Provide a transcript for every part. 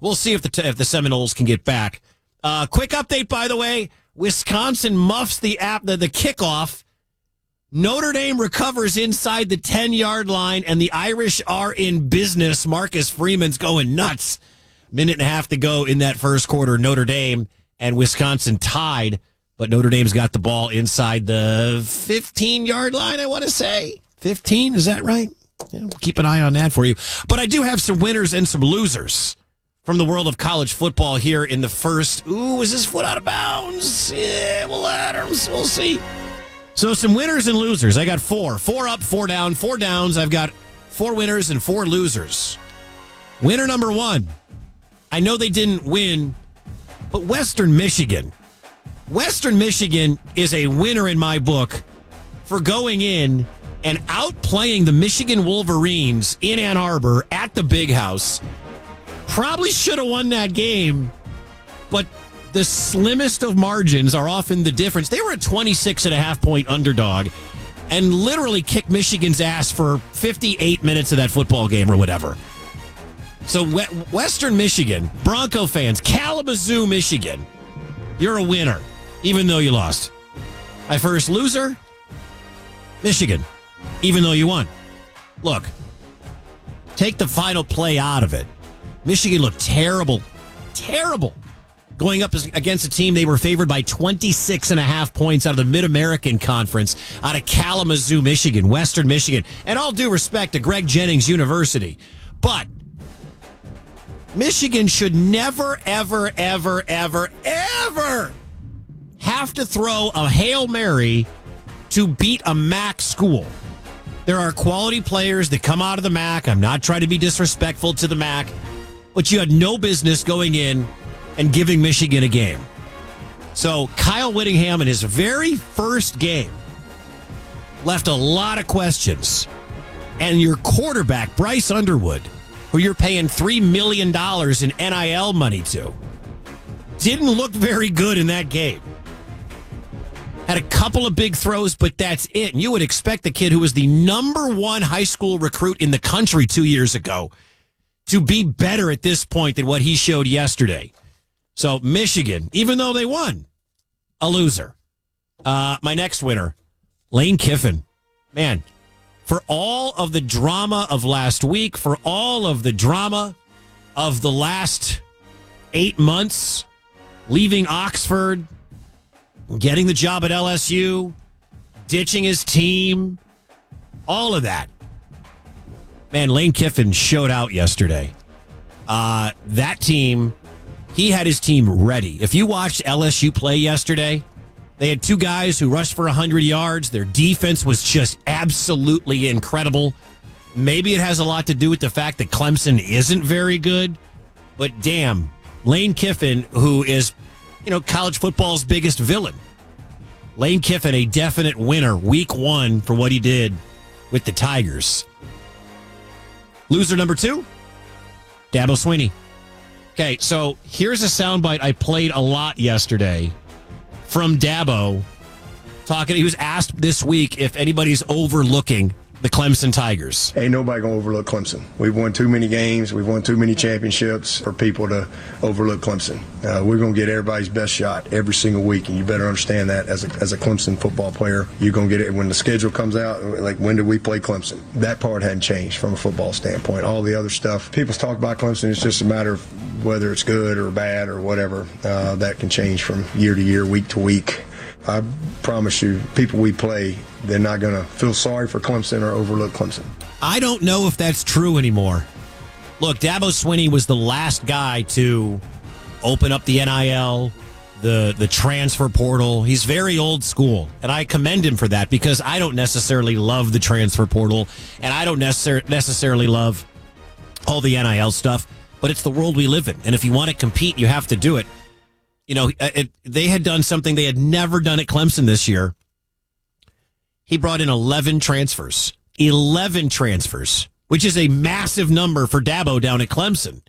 we'll see if the Seminoles can get back. Quick update, by the way. Wisconsin muffs the kickoff. Notre Dame recovers inside the 10-yard line, and the Irish are in business. Marcus Freeman's going nuts. Minute and a half to go in that first quarter. Notre Dame and Wisconsin tied, but Notre Dame's got the ball inside the 15-yard line, I want to say. 15, is that right? Yeah, we'll keep an eye on that for you. But I do have some winners and some losers from the world of college football here in the first. Ooh, is this foot out of bounds? Yeah, we'll see. So some winners and losers. I got four. 4 up, 4 down, 4 downs. I've got 4 winners and 4 losers. Winner number 1. I know they didn't win, but Western Michigan. Western Michigan is a winner in my book for going in and outplaying the Michigan Wolverines in Ann Arbor at the Big House. Probably should have won that game, but the slimmest of margins are often the difference. They were a 26.5-point underdog and literally kicked Michigan's ass for 58 minutes of that football game or whatever. So Western Michigan, Bronco fans, Kalamazoo, Michigan, you're a winner, even though you lost. My first loser, Michigan, even though you won. Look, take the final play out of it. Michigan looked terrible. Going up against a team they were favored by 26.5 points out of the Mid-American Conference, out of Kalamazoo, Michigan, Western Michigan. And all due respect to Greg Jennings University. But Michigan should never, ever, ever, ever, ever have to throw a Hail Mary to beat a MAC school. There are quality players that come out of the MAC. I'm not trying to be disrespectful to the MAC, but you had no business going in and giving Michigan a game. So Kyle Whittingham in his very first game left a lot of questions. And your quarterback, Bryce Underwood, who you're paying $3 million in NIL money to, didn't look very good in that game. Had a couple of big throws, but that's it. And you would expect the kid who was the number 1 high school recruit in the country 2 years ago to be better at this point than what he showed yesterday. So Michigan, even though they won, a loser. My next winner, Lane Kiffin. Man, for all of the drama of last week, for all of the drama of the last 8 months, leaving Oxford, getting the job at LSU, ditching his team, all of that. Man, Lane Kiffin showed out yesterday. That team, he had his team ready. If you watched LSU play yesterday, they had 2 guys who rushed for 100 yards. Their defense was just absolutely incredible. Maybe it has a lot to do with the fact that Clemson isn't very good, but damn, Lane Kiffin, who is, college football's biggest villain. Lane Kiffin, a definite winner week 1 for what he did with the Tigers. Loser number 2, Dabo Swinney. Okay, so here's a soundbite I played a lot yesterday from Dabo talking. He was asked this week if anybody's overlooking the Clemson Tigers. Ain't nobody going to overlook Clemson. We've won too many games. We've won too many championships for people to overlook Clemson. We're going to get everybody's best shot every single week, and you better understand that as a Clemson football player. You're going to get it when the schedule comes out, like when do we play Clemson? That part hadn't changed from a football standpoint. All the other stuff, people talk about Clemson, it's just a matter of whether it's good or bad or whatever. That can change from year to year, week to week. I promise you, people we play, they're not going to feel sorry for Clemson or overlook Clemson. I don't know if that's true anymore. Look, Dabo Swinney was the last guy to open up the NIL, the transfer portal. He's very old school, and I commend him for that because I don't necessarily love the transfer portal, and I don't necessarily love all the NIL stuff, but it's the world we live in, and if you want to compete, you have to do it. They had done something they had never done at Clemson this year. He brought in 11 transfers. 11 transfers, which is a massive number for Dabo down at Clemson.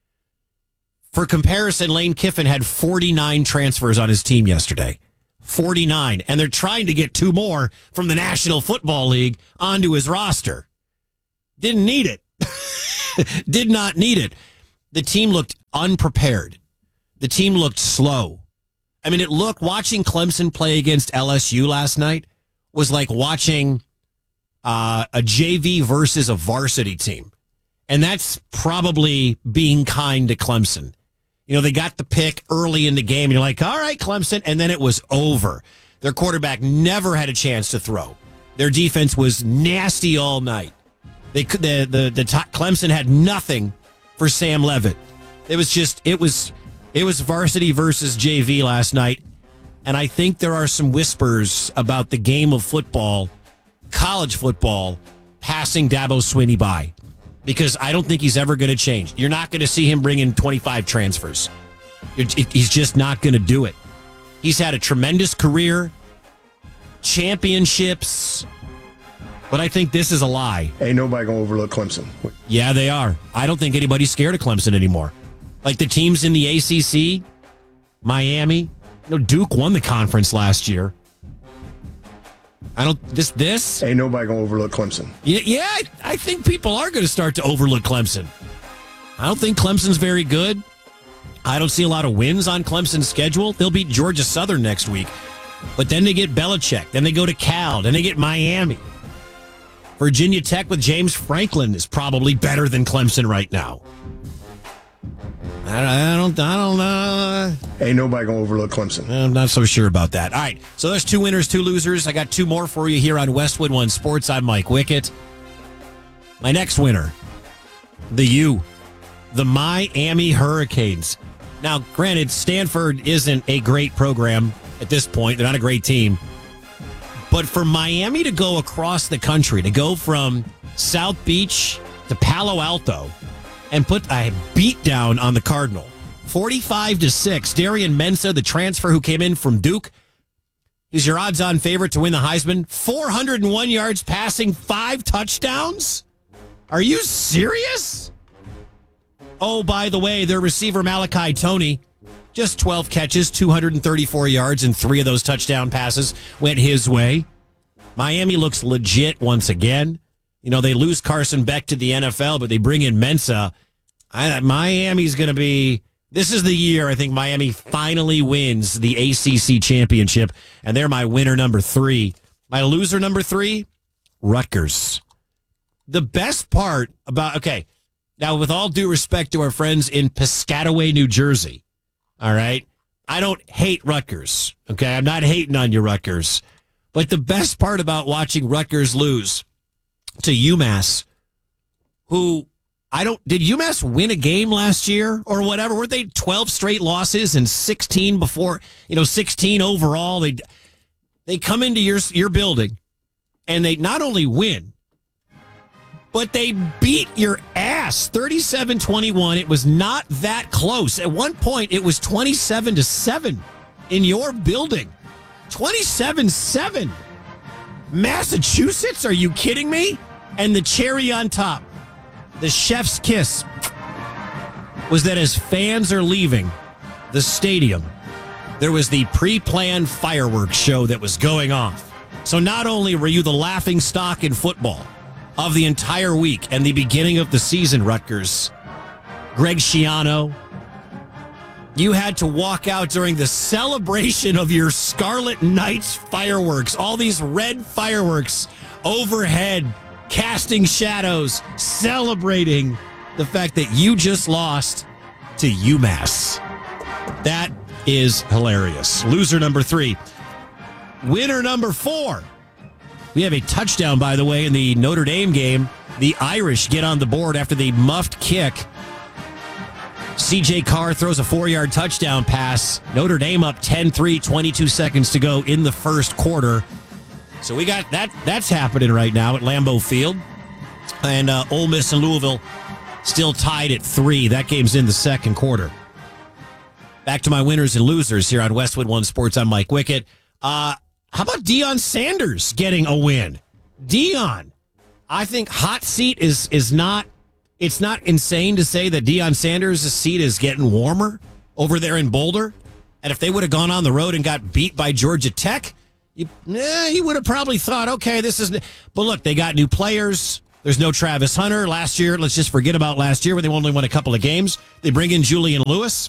For comparison, Lane Kiffin had 49 transfers on his team yesterday. 49. And they're trying to get 2 more from the National Football League onto his roster. Didn't need it. Did not need it. the team looked unprepared. The team looked slow. I mean, watching Clemson play against LSU last night was like watching a JV versus a varsity team. And that's probably being kind to Clemson. You know, they got the pick early in the game. And you're like, all right, Clemson. And then it was over. Their quarterback never had a chance to throw. Their defense was nasty all night. Clemson had nothing for Sam Leavitt. It was varsity versus JV last night. And I think there are some whispers about the game of football, college football, passing Dabo Swinney by. Because I don't think he's ever going to change. You're not going to see him bring in 25 transfers. He's just not going to do it. He's had a tremendous career, championships, but I think this is a lie. Ain't nobody going to overlook Clemson. Yeah, they are. I don't think anybody's scared of Clemson anymore. Like the teams in the ACC, Miami, Duke won the conference last year. This ain't nobody gonna overlook Clemson. Yeah, I think people are going to start to overlook Clemson. I don't think Clemson's very good. I don't see a lot of wins on Clemson's schedule. They'll beat Georgia Southern next week, but then they get Belichick. Then they go to Cal. Then they get Miami. Virginia Tech with James Franklin is probably better than Clemson right now. I don't know. Ain't nobody gonna overlook Clemson. I'm not so sure about that. All right, so there's 2 winners, 2 losers. I got 2 more for you here on Westwood One Sports. I'm Mike Wickett. My next winner, the Miami Hurricanes. Now, granted, Stanford isn't a great program at this point. They're not a great team. But for Miami to go across the country, to go from South Beach to Palo Alto and put a beat down on the Cardinal, 45-6. Darian Mensah, the transfer who came in from Duke, is your odds-on favorite to win the Heisman. 401 yards passing, 5 touchdowns? Are you serious? Oh, by the way, their receiver Malachi Toney, just 12 catches, 234 yards, and 3 of those touchdown passes went his way. Miami looks legit once again. You know, they lose Carson Beck to the NFL, but they bring in Mensah. Miami's going to be... This is the year I think Miami finally wins the ACC championship, and they're my winner number 3. My loser number 3, Rutgers. The best part about... Okay, now with all due respect to our friends in Piscataway, New Jersey, all right? I don't hate Rutgers, okay? I'm not hating on you, Rutgers. But the best part about watching Rutgers lose to UMass, who... Did UMass win a game last year or whatever? Were they 12 straight losses and 16 before, 16 overall? They come into your building and they not only win, but they beat your ass 37-21. It was not that close. At one point, it was 27-7 in your building. 27-7. Massachusetts? Are you kidding me? And the cherry on top, the chef's kiss, was that as fans are leaving the stadium, there was the pre-planned fireworks show that was going off. So not only were you the laughing stock in football of the entire week and the beginning of the season, Rutgers, Greg Schiano, you had to walk out during the celebration of your Scarlet Knights fireworks, all these red fireworks overhead, casting shadows, celebrating the fact that you just lost to UMass. That is hilarious. Loser number 3. Winner number 4. We have a touchdown, by the way, in the Notre Dame game. The Irish get on the board after the muffed kick. CJ Carr throws a 4-yard touchdown pass. Notre Dame up 10-3, 22 seconds to go in the first quarter. So we got that. That's happening right now at Lambeau Field. And Ole Miss and Louisville still tied at 3. That game's in the second quarter. Back to my winners and losers here on Westwood One Sports. I'm Mike Wickett. How about Deion Sanders getting a win? Deion, I think hot seat is not... It's not insane to say that Deion Sanders' seat is getting warmer over there in Boulder. And if they would have gone on the road and got beat by Georgia Tech... he would have probably thought, okay, this is... But look, they got new players. There's no Travis Hunter. Last year, let's just forget about last year when they only won a couple of games. They bring in Julian Lewis.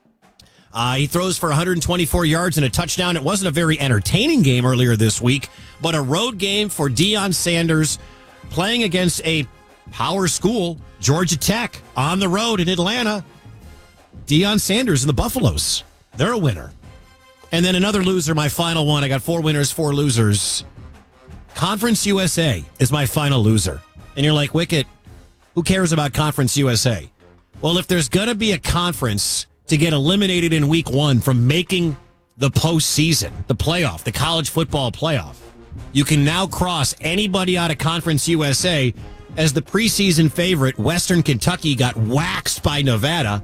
He throws for 124 yards and a touchdown. It wasn't a very entertaining game earlier this week, but a road game for Deion Sanders playing against a power school, Georgia Tech, on the road in Atlanta. Deion Sanders and the Buffaloes. They're a winner. And then another loser, my final one. I got 4 winners, 4 losers. Conference USA is my final loser. And you're like, Wicket, who cares about Conference USA? Well, if there's going to be a conference to get eliminated in week 1 from making the postseason, the playoff, the college football playoff, you can now cross anybody out of Conference USA. As the preseason favorite, Western Kentucky got waxed by Nevada,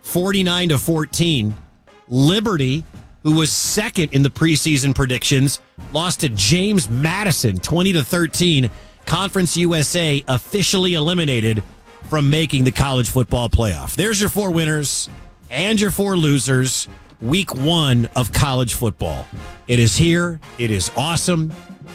49-14. Liberty, who was second in the preseason predictions, lost to James Madison, 20-13. Conference USA officially eliminated from making the college football playoff. There's your 4 winners and your 4 losers. Week 1 of college football. It is here. It is awesome.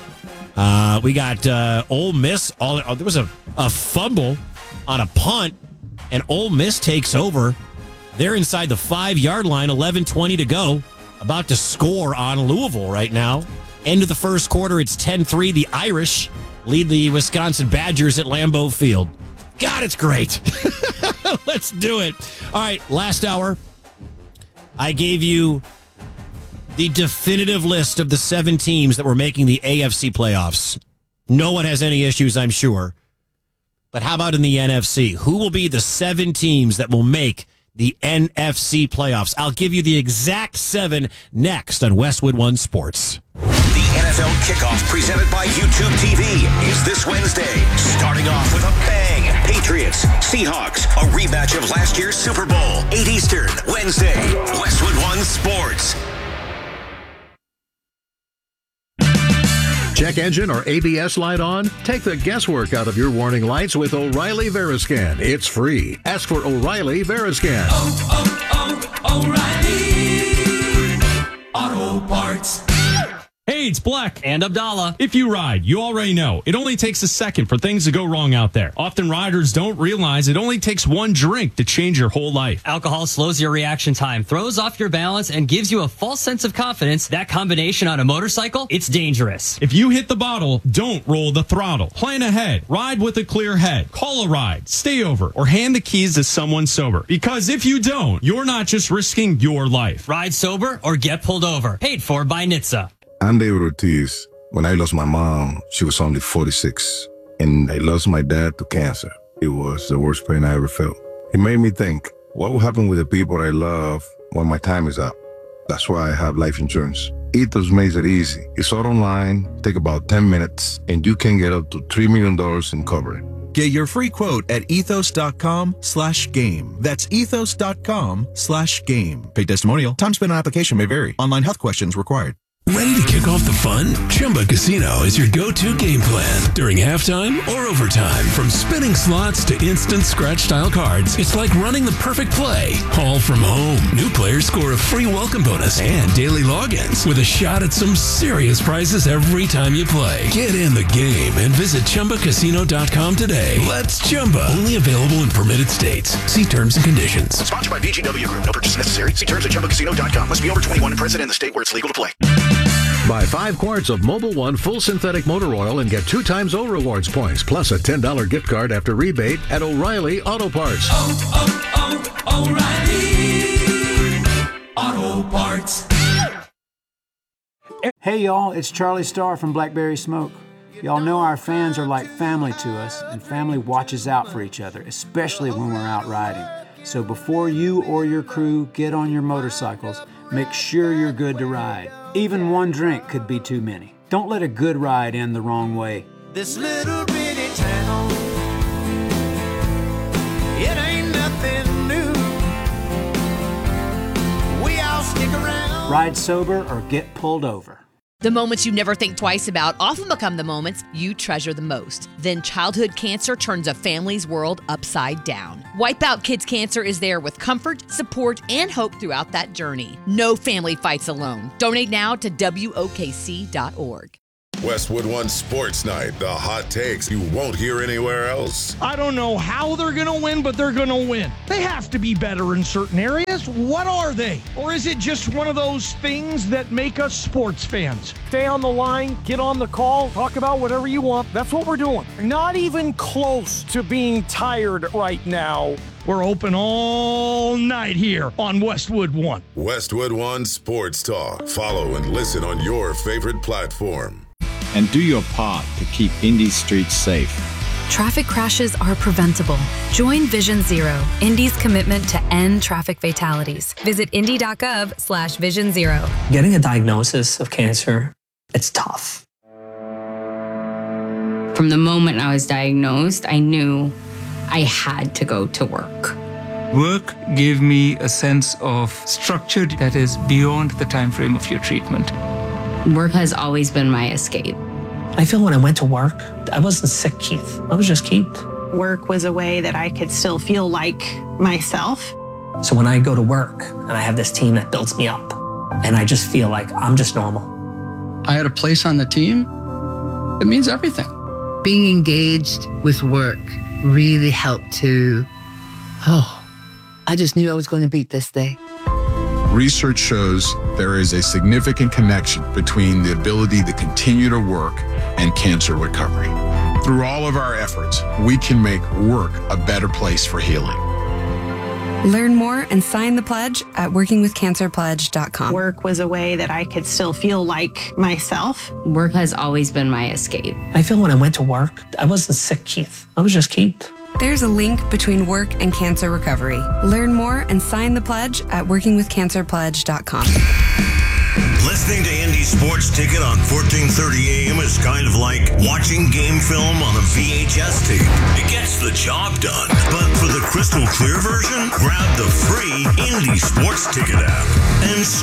We got Ole Miss. There was a fumble on a punt, and Ole Miss takes over. They're inside the 5-yard line, 11:20 to go. About to score on Louisville right now. End of the first quarter, it's 10-3. The Irish lead the Wisconsin Badgers at Lambeau Field. God, it's great. Let's do it. All right, last hour, I gave you the definitive list of the 7 teams that were making the AFC playoffs. No one has any issues, I'm sure. But how about in the NFC? Who will be the 7 teams that will make the NFC playoffs? I'll give you the exact 7 next on Westwood One Sports. The NFL kickoff presented by YouTube TV is this Wednesday. Starting off with a bang. Patriots, Seahawks, a rematch of last year's Super Bowl. 8 Eastern, Wednesday. Westwood One Sports. Check engine or ABS light on? Take the guesswork out of your warning lights with O'Reilly Veriscan. It's free. Ask for O'Reilly Veriscan. O'Reilly Auto Parts. Hey, it's Black. And Abdallah. If you ride, you already know. It only takes a second for things to go wrong out there. Often riders don't realize it only takes one drink to change your whole life. Alcohol slows your reaction time, throws off your balance, and gives you a false sense of confidence. That combination on a motorcycle, it's dangerous. If you hit the bottle, don't roll the throttle. Plan ahead. Ride with a clear head. Call a ride. Stay over. Or hand the keys to someone sober. Because if you don't, you're not just risking your life. Ride sober or get pulled over. Paid for by NHTSA. I'm David Ortiz. When I lost my mom, she was only 46. And I lost my dad to cancer. It was the worst pain I ever felt. It made me think, what will happen with the people I love when my time is up? That's why I have life insurance. Ethos makes it easy. It's all online, take about 10 minutes, and you can get up to $3 million in coverage. Get your free quote at ethos.com/game. That's ethos.com/game. Paid testimonial. Time spent on application may vary. Online health questions required. Ready to kick off the fun? Chumba Casino is your go-to game plan during halftime or overtime. From spinning slots to instant scratch-style cards, it's like running the perfect play, all from home. New players score a free welcome bonus and daily logins with a shot at some serious prizes every time you play. Get in the game and visit ChumbaCasino.com today. Let's Chumba. Only available in permitted states. See terms and conditions. Sponsored by VGW Group. No purchase necessary. See terms at ChumbaCasino.com. Must be over 21 and present in the state where it's legal to play. Buy 5 quarts of Mobil 1 full synthetic motor oil and get 2 times O Rewards points, plus a $10 gift card after rebate at O'Reilly Auto Parts. O'Reilly Auto Parts. Hey y'all, it's Charlie Starr from Blackberry Smoke. Y'all know our fans are like family to us, and family watches out for each other, especially when we're out riding. So before you or your crew get on your motorcycles, make sure you're good to ride. Even one drink could be too many. Don't let a good ride end the wrong way. This little bitty town, it ain't nothing new. We all stick around. Ride sober or get pulled over. The moments you never think twice about often become the moments you treasure the most. Then childhood cancer turns a family's world upside down. Wipeout Kids Cancer is there with comfort, support, and hope throughout that journey. No family fights alone. Donate now to WOKC.org. Westwood One Sports Night, the hot takes you won't hear anywhere else. I don't know how they're going to win, but they're going to win. They have to be better in certain areas. What are they? Or is it just one of those things that make us sports fans? Stay on the line, get on the call, talk about whatever you want. That's what we're doing. Not even close to being tired right now. We're open all night here on Westwood One. Westwood One Sports Talk. Follow and listen on your favorite platform. And do your part to keep Indy streets safe. Traffic crashes are preventable. Join Vision Zero, Indy's commitment to end traffic fatalities. Visit indy.gov/Vision Zero. Getting a diagnosis of cancer, it's tough. From the moment I was diagnosed, I knew I had to go to work. Work gave me a sense of structure that is beyond the time frame of your treatment. Work has always been my escape. I feel when I went to work, I wasn't sick, Keith. I was just Keith. Work was a way that I could still feel like myself. So when I go to work and I have this team that builds me up, and I just feel like I'm just normal. I had a place on the team. It means everything. Being engaged with work really helped to, I just knew I was going to beat this day. Research shows there is a significant connection between the ability to continue to work and cancer recovery. Through all of our efforts, we can make work a better place for healing. Learn more and sign the pledge at workingwithcancerpledge.com. Work was a way that I could still feel like myself. Work has always been my escape. I feel when I went to work, I wasn't sick, Keith. I was just Keith. There's a link between work and cancer recovery. Learn more and sign the pledge at workingwithcancerpledge.com. Listening to Indy Sports Ticket on 1430 AM is kind of like watching game film on a VHS tape. It gets the job done. But for the crystal clear version, grab the free Indy Sports Ticket app and